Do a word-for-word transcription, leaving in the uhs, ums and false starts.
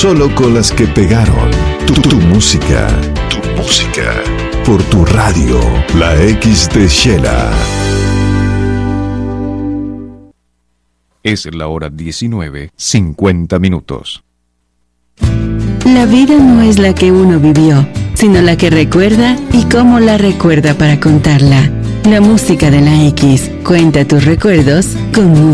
solo con las que pegaron. Tu, tu música, tu música, por tu radio, la X de Shela. Es la hora diecinueve, cincuenta minutos. La vida no es la que uno vivió, sino la que recuerda y cómo la recuerda para contarla. La música de la X cuenta tus recuerdos con música.